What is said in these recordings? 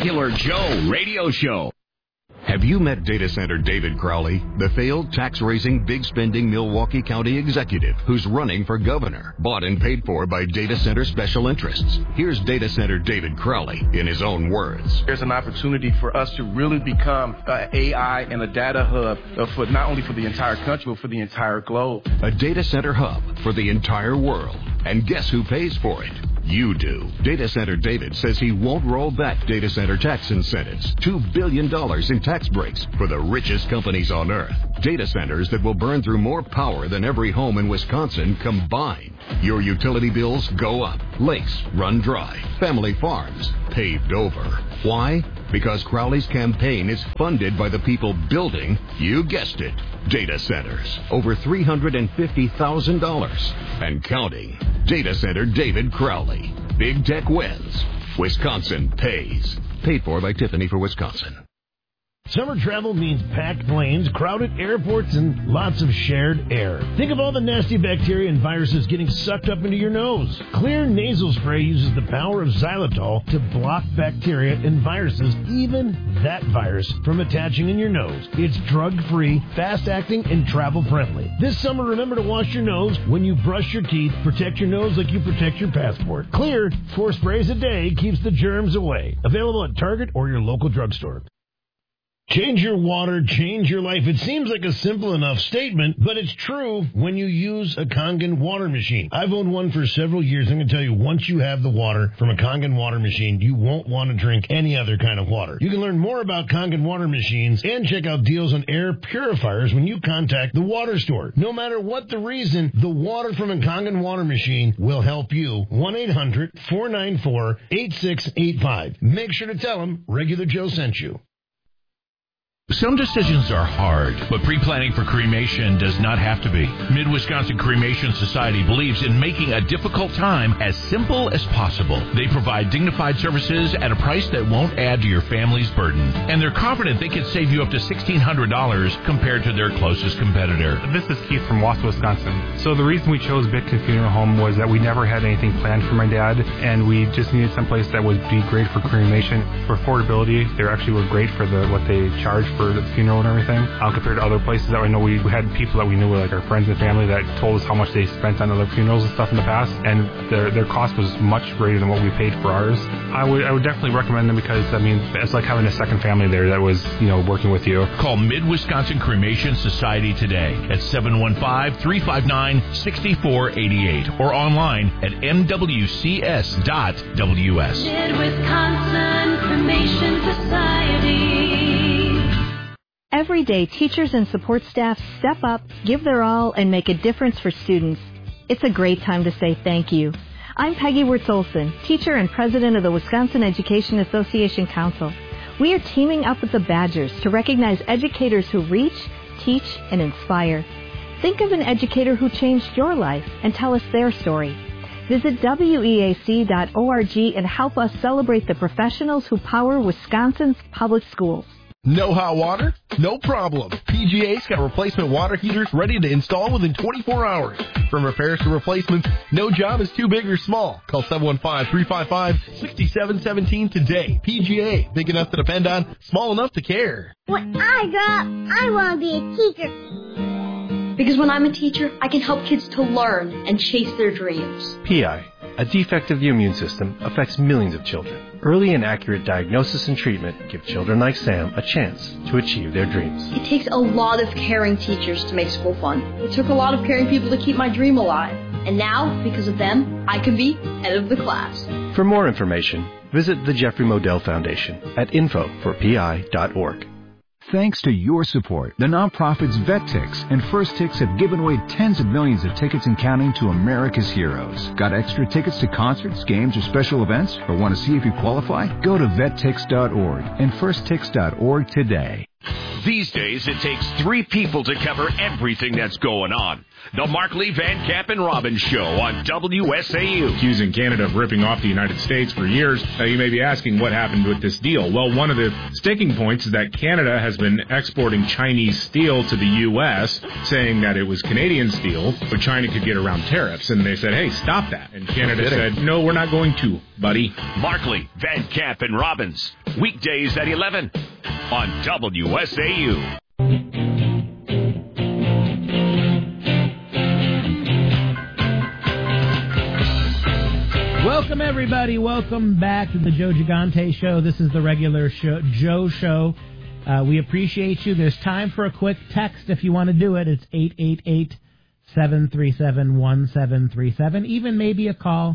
Regular Joe Radio Show. Have you met data center David Crowley, the failed tax-raising, big-spending Milwaukee County executive who's running for governor, bought and paid for by data center special interests? Here's data center David Crowley in his own words. There's an opportunity for us to really become an AI and a data hub for not only for the entire country, but for the entire globe. A data center hub for the entire world. And guess who pays for it? You do. Data Center David says he won't roll back data center tax incentives. $2 billion in tax breaks for the richest companies on earth. Data centers that will burn through more power than every home in Wisconsin combined. Your utility bills go up. Lakes run dry. Family farms paved over. Why? Because Crowley's campaign is funded by the people building, you guessed it, data centers. Over $350,000 and counting. Data Center David Crowley. Big Tech wins. Wisconsin pays. Paid for by Tiffany for Wisconsin. Summer travel means packed planes, crowded airports, and lots of shared air. Think of all the nasty bacteria and viruses getting sucked up into your nose. Clear nasal spray uses the power of xylitol to block bacteria and viruses, even that virus, from attaching in your nose. It's drug-free, fast-acting, and travel-friendly. This summer, remember to wash your nose when you brush your teeth. Protect your nose like you protect your passport. Clear, 4 sprays a day keeps the germs away. Available at Target or your local drugstore. Change your water, change your life. It seems like a simple enough statement, but it's true when you use a Kangen water machine. I've owned one for several years. I'm going to tell you, once you have the water from a Kangen water machine, you won't want to drink any other kind of water. You can learn more about Kangen water machines and check out deals on air purifiers when you contact the water store. No matter what the reason, the water from a Kangen water machine will help you. 1-800-494-8685. Make sure to tell them Regular Joe sent you. Some decisions are hard, but pre-planning for cremation does not have to be. Mid-Wisconsin Cremation Society believes in making a difficult time as simple as possible. They provide dignified services at a price that won't add to your family's burden. And they're confident they can save you up to $1,600 compared to their closest competitor. This is Keith from Wausau, Wisconsin. So the reason we chose Bicton Funeral Home was that we never had anything planned for my dad, and we just needed someplace that would be great for cremation. For affordability, they actually were great for what they charge for the funeral and everything, compared to other places that I know we had people that we knew, like our friends and family, that told us how much they spent on other funerals and stuff in the past, and their cost was much greater than what we paid for ours. I would definitely recommend them because, I mean, it's like having a second family there that was, working with you. Call Mid-Wisconsin Cremation Society today at 715-359-6488 or online at mwcs.ws. Mid-Wisconsin Cremation Society. Every day, teachers and support staff step up, give their all, and make a difference for students. It's a great time to say thank you. I'm Peggy Wirtz-Olson, teacher and president of the Wisconsin Education Association Council. We are teaming up with the Badgers to recognize educators who reach, teach, and inspire. Think of an educator who changed your life and tell us their story. Visit weac.org and help us celebrate the professionals who power Wisconsin's public schools. No hot water? No problem. PGA's got replacement water heaters ready to install within 24 hours. From repairs to replacements, no job is too big or small. Call 715-355-6717 today. PGA, big enough to depend on, small enough to care. When I grow up, I want to be a teacher. Because when I'm a teacher, I can help kids to learn and chase their dreams. PI, a defect of the immune system, affects millions of children. Early and accurate diagnosis and treatment give children like Sam a chance to achieve their dreams. It takes a lot of caring teachers to make school fun. It took a lot of caring people to keep my dream alive. And now, because of them, I can be head of the class. For more information, visit the Jeffrey Modell Foundation at info4pi.org. Thanks to your support, the nonprofits VetTix and First Tix have given away tens of millions of tickets and counting to America's heroes. Got extra tickets to concerts, games, or special events? Or want to see if you qualify? Go to vettix.org and firsttix.org today. These days, it takes 3 people to cover everything that's going on. The Markley, Van Camp, and Robbins Show on WSAU. Accusing Canada of ripping off the United States for years. You may be asking what happened with this deal. Well, one of the sticking points is that Canada has been exporting Chinese steel to the U.S., saying that it was Canadian steel, but China could get around tariffs. And they said, hey, stop that. And Canada said, no, we're not going to, buddy. Markley, Van Camp, and Robbins. Weekdays at 11 on WSAU. Welcome, everybody. Welcome back to the Joe Gigante Show. This is the regular Joe Show. We appreciate you. There's time for a quick text if you want to do it. It's 888-737-1737. Even maybe a call,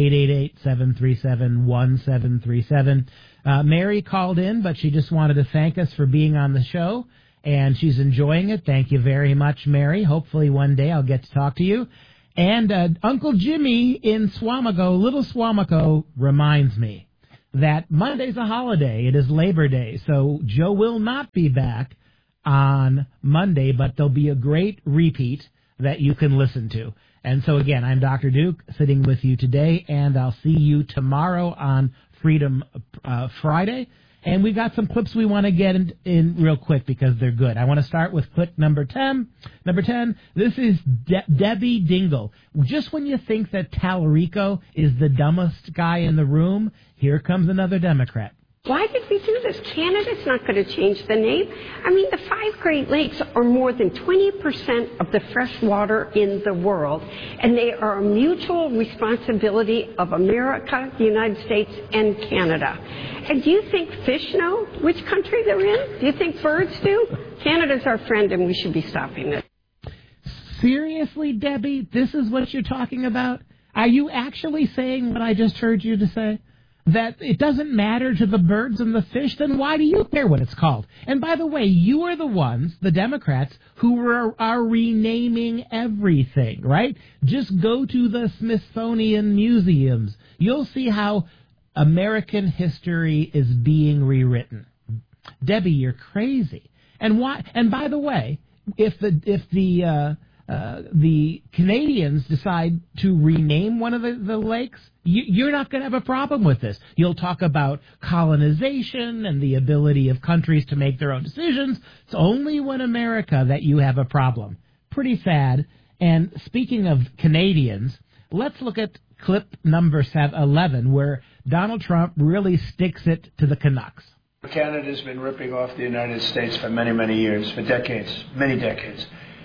888-737-1737. Mary called in, but she just wanted to thank us for being on the show, and she's enjoying it. Thank you very much, Mary. Hopefully one day I'll get to talk to you. And Uncle Jimmy in Swamico, Little Swamico, reminds me that Monday's a holiday. It is Labor Day, so Joe will not be back on Monday, but there'll be a great repeat that you can listen to. And so, again, I'm Dr. Duke sitting with you today, and I'll see you tomorrow on Freedom Friday. And we've got some clips we want to get in real quick because they're good. I want to start with clip number 10. Number 10, this is Debbie Dingell. Just when you think that Tallarico is the dumbest guy in the room, here comes another Democrat. Why did we do this? Canada's not going to change the name. I mean, the 5 Great Lakes are more than 20% of the fresh water in the world, and they are a mutual responsibility of America, the United States, and Canada. And do you think fish know which country they're in? Do you think birds do? Canada's our friend, and we should be stopping this. Seriously, Debbie, this is what you're talking about? Are you actually saying what I just heard you to say? That it doesn't matter to the birds and the fish, then why do you care what it's called? And by the way, you are the ones, the Democrats, who are renaming everything, right? Just go to the Smithsonian museums. You'll see how American history is being rewritten. Debbie, you're crazy. And why? And by the way, if the Canadians decide to rename one of the lakes, you're not going to have a problem with this. You'll talk about colonization and the ability of countries to make their own decisions. It's only when America that you have a problem. Pretty sad. And speaking of Canadians, let's look at clip number 11, where Donald Trump really sticks it to the Canucks. Canada's been ripping off the United States for many, many years, for decades, many decades.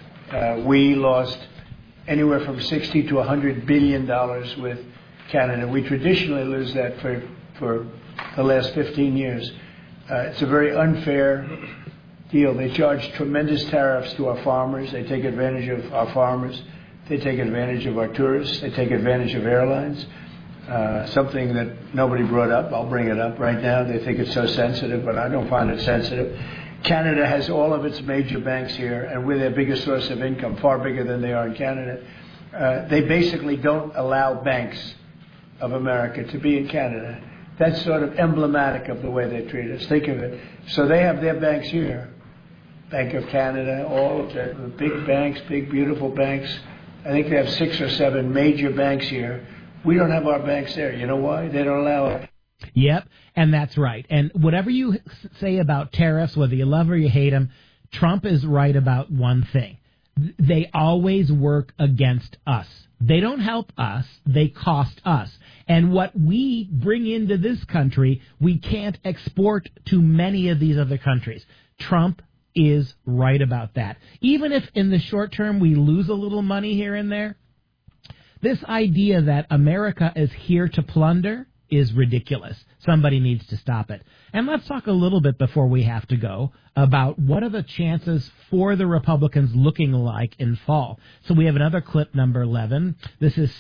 We lost anywhere from $60 to $100 billion with Canada. We traditionally lose that for the last 15 years. It's a very unfair deal. They charge tremendous tariffs to our farmers. They take advantage of our farmers. They take advantage of our tourists. They take advantage of airlines. Something that nobody brought up. I'll bring it up right now. They think it's so sensitive, but I don't find it sensitive. Canada has all of its major banks here, and we're their biggest source of income, far bigger than they are in Canada. They basically don't allow banks of America to be in Canada. That's sort of emblematic of the way they treat us. Think of it. So they have their banks here. Bank of Canada, all of the big banks, big, beautiful banks. I think they have 6 or 7 major banks here. We don't have our banks there. You know why? They don't allow it. Yep, and that's right. And whatever you say about tariffs, whether you love or you hate them, Trump is right about one thing. They always work against us. They don't help us. They cost us. And what we bring into this country, we can't export to many of these other countries. Trump is right about that. Even if in the short term we lose a little money here and there, this idea that America is here to plunder is ridiculous. Somebody needs to stop it. And let's talk a little bit before we have to go about what are the chances for the Republicans looking like in fall. So we have another clip, number 11. This is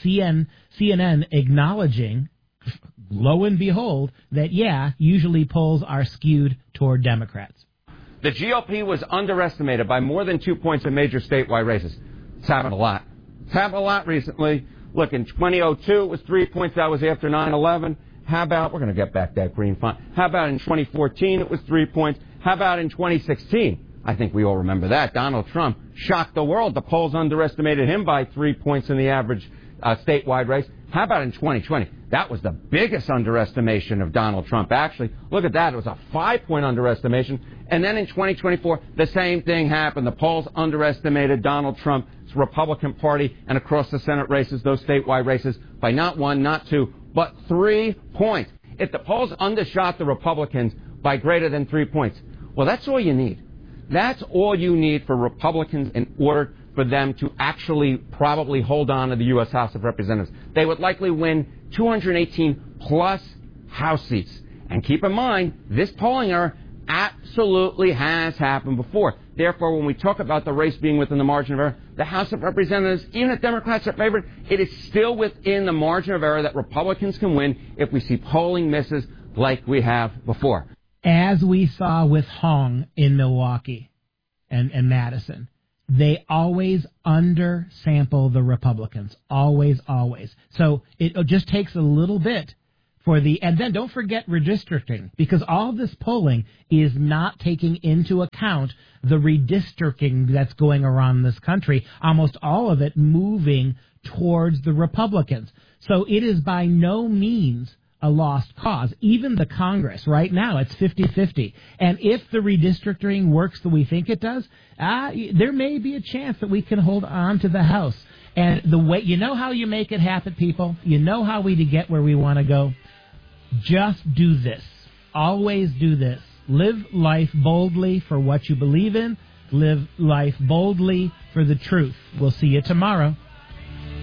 CNN acknowledging, lo and behold, that, usually polls are skewed toward Democrats. The GOP was underestimated by more than 2 points in major statewide races. It's happened a lot. It's happened a lot recently. Look, in 2002, it was 3 points. That was after 9/11. How about, we're going to get back that green font. How about in 2014, it was 3 points. How about in 2016? I think we all remember that. Donald Trump shocked the world. The polls underestimated him by 3 points in the average statewide race. How about in 2020? That was the biggest underestimation of Donald Trump. Actually, look at that. It was a 5-point underestimation. And then in 2024, the same thing happened. The polls underestimated Donald Trump's Republican Party, and across the Senate races, those statewide races, by not 1, not 2, but 3 points. if the polls undershot the Republicans by greater than 3 points. Well, that's all you need. That's all you need for Republicans in order for them to actually probably hold on to the U.S. House of Representatives. They would likely win 218 plus House seats. And keep in mind, this polling error absolutely has happened before. Therefore, when we talk about the race being within the margin of error, the House of Representatives, even if Democrats are favored, it is still within the margin of error that Republicans can win if we see polling misses like we have before. As we saw with Hong in Milwaukee and Madison, they always undersample the Republicans. Always, always. So it just takes a little bit for and then don't forget redistricting, because all this polling is not taking into account the redistricting that's going around this country, almost all of it moving towards the Republicans. So it is by no means a lost cause. Even the Congress right now, it's 50-50. And if the redistricting works the way we think it does, there may be a chance that we can hold on to the House. And the way, you know how you make it happen, people? You know how we get where we want to go? Just do this. Always do this. Live life boldly for what you believe in. Live life boldly for the truth. We'll see you tomorrow.